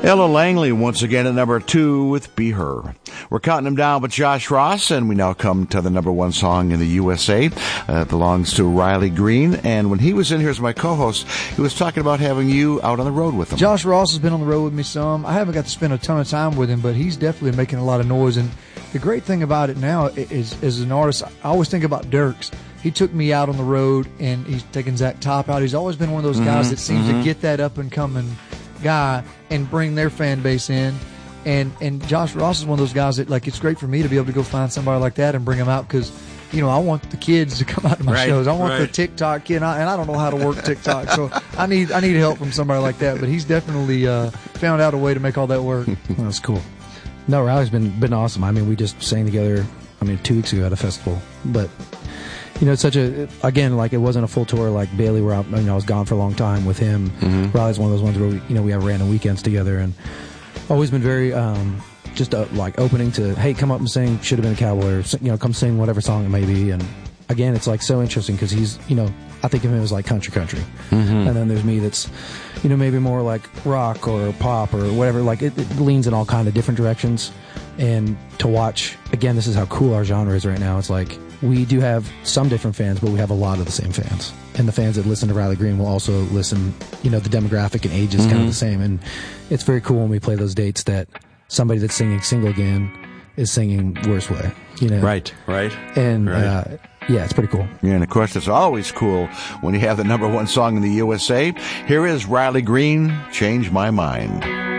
Ella Langley once again at number 2 with Be Her. We're counting them down with Josh Ross, and we now come to the number 1 song in the USA. It belongs to Riley Green, and when he was in here as my co-host, he was talking about having you out on the road with him. Josh Ross has been on the road with me some. I haven't got to spend a ton of time with him, but he's definitely making a lot of noise. And the great thing about it now is, as an artist, I always think about Dierks. He took me out on the road, and he's taken Zach Top out. He's always been one of those guys that seems to get that up-and-coming guy and bring their fan base in. And Josh Ross is one of those guys that, like, it's great for me to be able to go find somebody like that and bring them out because, you know, I want the kids to come out to my shows. I want the TikTok kid, and I don't know how to work TikTok, so I need help from somebody like that. But he's definitely found out a way to make all that work. Well, that's cool. No, Riley's been awesome. I mean, we just sang together, 2 weeks ago at a festival. But, you know, it's such again, like, it wasn't a full tour like Bailey where I was gone for a long time with him. Riley's one of those ones where we have random weekends together, and always been very like opening to, hey, come up and sing Should Have Been a Cowboy, or, come sing whatever song it may be. And again, it's like so interesting because he's, I think of him as like country. And then there's me that's, maybe more like rock or pop or whatever. Like it leans in all kind of different directions. And to watch, again, this is how cool our genre is right now. It's like we do have some different fans, but we have a lot of the same fans. And the fans that listen to Riley Green will also listen, the demographic and age is kind of the same. And it's very cool when we play those dates that somebody that's singing Single Again is singing Worst Way. Right. And yeah, it's pretty cool. Yeah, and of course, it's always cool when you have the number 1 song in the USA. Here is Riley Green, Change My Mind.